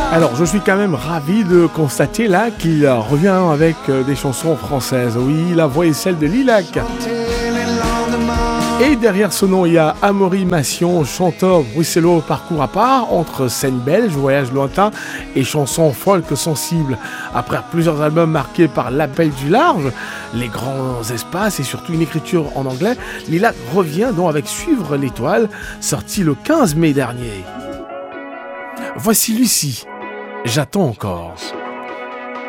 Alors, je suis quand même ravi de constater là qu'il revient avec des chansons françaises. Oui, la voix est celle de Lilac. Et derrière ce nom, il y a Amaury Massion, chanteur bruxellois au parcours à part, entre scène belge, voyage lointain et chansons folk sensibles. Après plusieurs albums marqués par l'appel du large, les grands espaces et surtout une écriture en anglais, Lilac revient donc avec Suivre l'étoile, sorti le 15 mai dernier. Voici Lucie, j'attends encore.